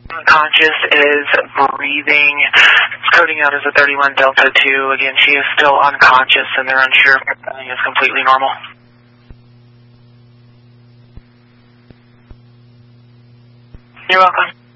Unconscious is breathing. It's coding out as a 31 Delta 2. Again, she is still unconscious and they're unsure if everything is completely normal. You're welcome.